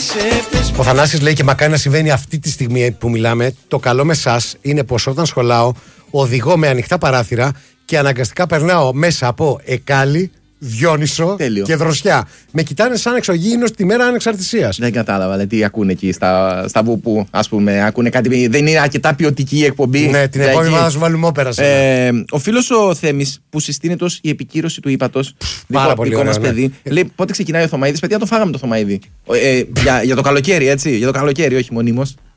Ο Θανάσης λέει και μακάρι να συμβαίνει αυτή τη στιγμή που μιλάμε. Το καλό με εσάς είναι πως όταν σχολάω οδηγώ με ανοιχτά παράθυρα και αναγκαστικά περνάω μέσα από Εκάλη, Διόνυσο και Δροσιά. Με κοιτάνε σαν εξωγήινος τη μέρα ανεξαρτησίας. Δεν κατάλαβα τι ακούνε εκεί στα βουπού, ας πούμε. Ακούνε κάτι. Δεν είναι αρκετά ποιοτική η εκπομπή. Ναι, την επόμενη θα σου βάλουμε όπερα. Ο φίλος ο Θέμης που συστήνεται ως η επικύρωση του ύπατος. Πάρα πολύ δικό μας ωραίο, παιδί. Λέει πότε ξεκινάει ο Θωμαΐδης. Παιδιά, το φάγαμε το Θωμαΐδη. Για το καλοκαίρι, έτσι. Για το καλοκαίρι, όχι μονίμως.